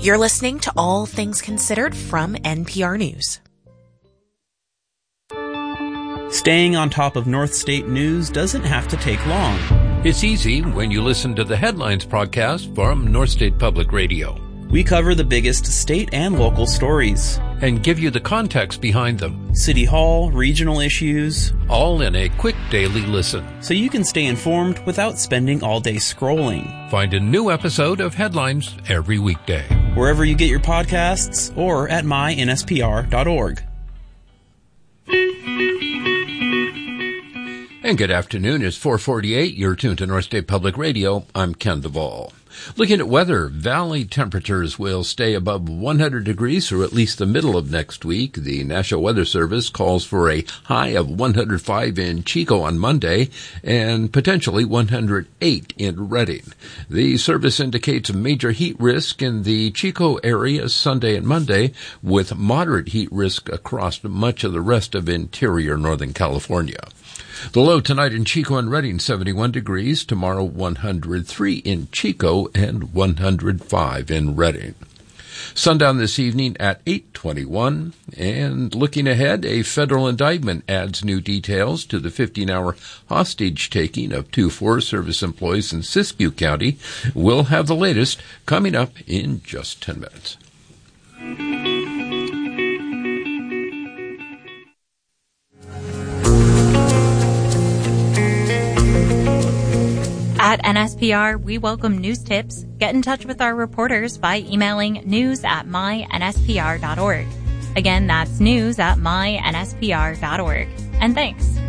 You're listening to All Things Considered from NPR News. Staying on top of North State news doesn't have to take long. It's easy when you listen to the Headlines podcast from North State Public Radio. We cover the biggest state and local stories and give you the context behind them. City Hall, regional issues, all in a quick daily listen. So you can stay informed without spending all day scrolling. Find a new episode of Headlines every weekday, wherever you get your podcasts or at mynspr.org. And good afternoon. It's 4:48. You're tuned to North State Public Radio. I'm Ken Duvall. Looking at weather, valley temperatures will stay above 100 degrees through at least the middle of next week. The National Weather Service calls for a high of 105 in Chico on Monday and potentially 108 in Redding. The service indicates a major heat risk in the Chico area Sunday and Monday, with moderate heat risk across much of the rest of interior Northern California. The low tonight in Chico and Redding, 71 degrees. Tomorrow, 103 in Chico and 105 in Redding. Sundown this evening at 8:21. And looking ahead, a federal indictment adds new details to the 15-hour hostage-taking of 2 Forest Service employees in Siskiyou County. We'll have the latest coming up in just 10 minutes. At NSPR, we welcome news tips. Get in touch with our reporters by emailing news@mynspr.org. Again, that's news@mynspr.org. And thanks.